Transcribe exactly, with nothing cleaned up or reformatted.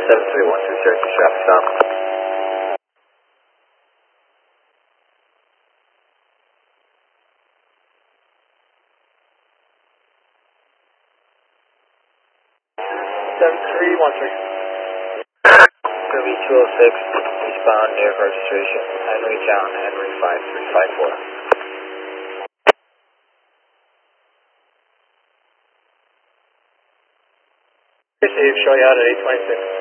seven three one three, sir, traffic stop. seven three one three. Gonna be two oh six, eastbound near registration, Henry John, Henry five three five four. Received, show you out at eight twenty-six.